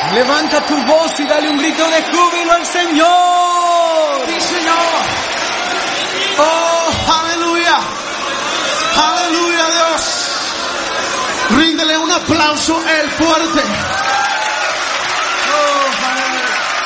Levanta tu voz y dale un grito de júbilo al Señor. Sí, Señor. Oh, aleluya. Aleluya, Dios. Ríndele un aplauso el fuerte.